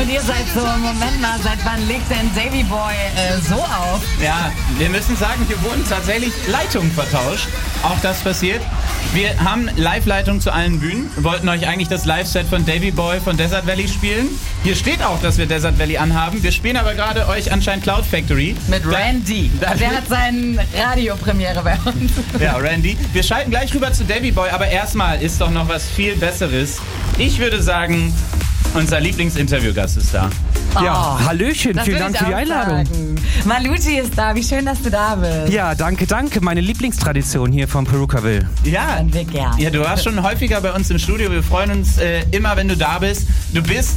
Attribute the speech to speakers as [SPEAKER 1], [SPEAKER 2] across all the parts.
[SPEAKER 1] Und ihr seid so, Moment mal, seit wann legt denn Davy Boy so auf?
[SPEAKER 2] Ja, wir müssen sagen, hier wurden tatsächlich Leitungen vertauscht. Auch das passiert. Wir haben Live-Leitung zu allen Bühnen. Wir wollten euch eigentlich das Live-Set von Davy Boy von Desert Valley spielen. Hier steht auch, dass wir Desert Valley anhaben. Wir spielen aber gerade euch anscheinend Cloud Factory.
[SPEAKER 1] Mit Randy. Der hat seine Radiopremiere bei uns.
[SPEAKER 2] Ja, Randy. Wir schalten gleich rüber zu Davy Boy, aber erstmal ist doch noch was viel Besseres. Ich würde sagen, unser Lieblingsinterviewgast ist da.
[SPEAKER 3] Ja, Hallöchen, vielen Dank für die Einladung.
[SPEAKER 1] Malucci ist da, wie schön, dass du da bist.
[SPEAKER 3] Ja, danke, meine Lieblingstradition hier von Perukaville.
[SPEAKER 2] Ja,
[SPEAKER 1] wir gern.
[SPEAKER 2] Ja, du warst schon häufiger bei uns im Studio, wir freuen uns immer, wenn du da bist. Du bist,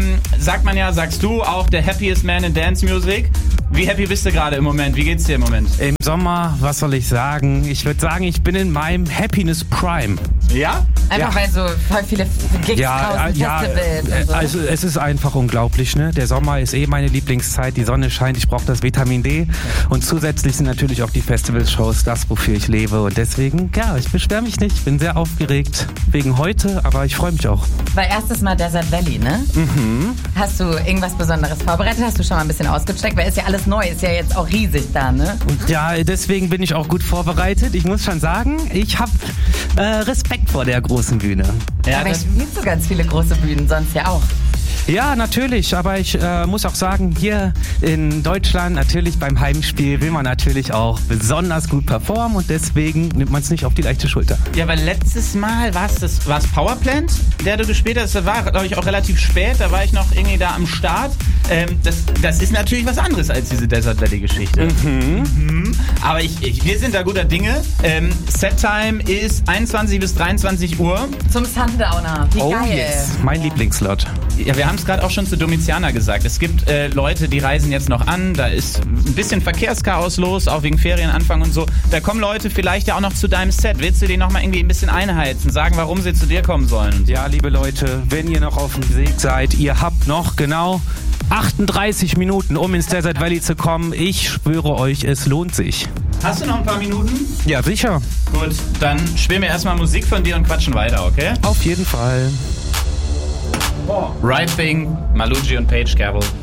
[SPEAKER 2] sagst du, auch der happiest man in Dance Music. Wie happy bist du gerade im Moment? Wie geht's dir im Moment?
[SPEAKER 3] Im Sommer, was soll ich sagen? Ich würde sagen, ich bin in meinem Happiness Prime.
[SPEAKER 2] Ja?
[SPEAKER 1] Einfach weil so voll viele Gigs draußen, Festivals und so.
[SPEAKER 3] Also es ist einfach unglaublich, ne? Der Sommer ist meine Lieblingszeit, die Sonne scheint, ich brauche das Vitamin D und zusätzlich sind natürlich auch die Festivalshows das, wofür ich lebe und deswegen, ja, ich beschwere mich nicht, ich bin sehr aufgeregt wegen heute, aber ich freue mich auch.
[SPEAKER 1] War erstes Mal Desert Valley, ne?
[SPEAKER 3] Mhm.
[SPEAKER 1] Hast du irgendwas Besonderes vorbereitet? Hast du schon mal ein bisschen ausgecheckt? Weil ist ja alles neu, ist ja jetzt auch riesig da, ne?
[SPEAKER 3] Und ja, deswegen bin ich auch gut vorbereitet. Ich muss schon sagen, ich habe Respekt vor der großen Bühne.
[SPEAKER 1] Ja, aber ich spielst so ganz viele große Bühnen, sonst ja auch.
[SPEAKER 3] Ja, natürlich, aber ich muss auch sagen, hier in Deutschland natürlich beim Heimspiel will man natürlich auch besonders gut performen und deswegen nimmt man es nicht auf die leichte Schulter.
[SPEAKER 2] Ja, weil letztes Mal war es Powerplant, der du gespielt hast, das war, glaube ich, auch relativ spät, da war ich noch irgendwie da am Start. Das ist natürlich was anderes als diese Desert Valley Geschichte. Aber wir sind da guter Dinge. Set-Time ist 21 bis 23 Uhr.
[SPEAKER 1] Zum Sundowner. Wie geil.
[SPEAKER 3] Yes, mein Lieblingslot.
[SPEAKER 2] Ja, wir haben es gerade auch schon zu Domiziana gesagt. Es gibt Leute, die reisen jetzt noch an. Da ist ein bisschen Verkehrschaos los, auch wegen Ferienanfang und so. Da kommen Leute vielleicht ja auch noch zu deinem Set. Willst du die noch mal irgendwie ein bisschen einheizen? Sagen, warum sie zu dir kommen sollen?
[SPEAKER 3] Ja, liebe Leute, wenn ihr noch auf dem Weg seid, ihr habt noch genau 38 Minuten, um ins Desert Valley zu kommen. Ich schwöre euch, es lohnt sich.
[SPEAKER 2] Hast du noch ein paar Minuten?
[SPEAKER 3] Ja, sicher.
[SPEAKER 2] Gut, dann spielen wir erstmal Musik von dir und quatschen weiter, okay?
[SPEAKER 3] Auf jeden Fall.
[SPEAKER 2] Right Thing, Malucci und Paige Cabell.